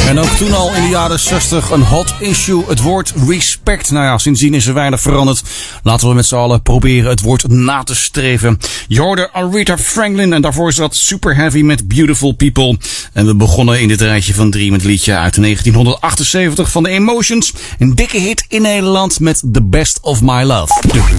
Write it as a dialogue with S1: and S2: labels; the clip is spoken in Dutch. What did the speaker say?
S1: En ook toen al in de jaren 60 een hot issue, het woord respect. Nou ja, sindsdien is er weinig veranderd. Laten we met z'n allen proberen het woord na te streven. Je hoorde Aretha Franklin en daarvoor zat Super Heavy met Beautiful People. En we begonnen in dit rijtje van 3 met het liedje uit 1978 van The Emotions. Een dikke hit in Nederland met The Best of My Love.